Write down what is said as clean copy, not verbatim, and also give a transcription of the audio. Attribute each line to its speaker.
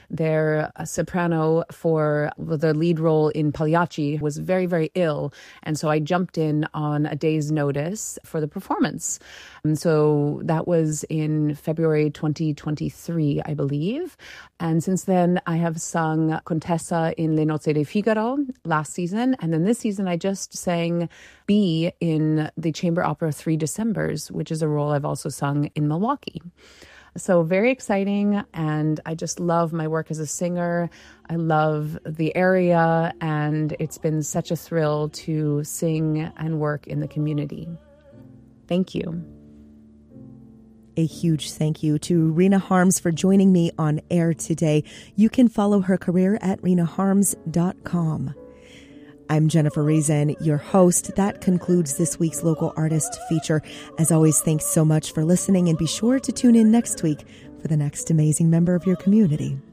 Speaker 1: their soprano for the lead role in Pagliacci was very, very ill. And so I jumped in on a day's notice for the performance. And so that was in February 2023, I believe. And since then, I have sung Contessa in Le Nozze di Figaro last season. And then this season, I just sang B in the Chamber Opera 3 Decembers, which is a role I've also sung in Milwaukee. So very exciting, and I just love my work as a singer. I love the area, and it's been such a thrill to sing and work in the community. Thank you.
Speaker 2: A huge thank you to Rena Harms for joining me on air today. You can follow her career at renaharms.com. I'm Jennifer Reason, your host. That concludes this week's Local Artist feature. As always, thanks so much for listening, and be sure to tune in next week for the next amazing member of your community.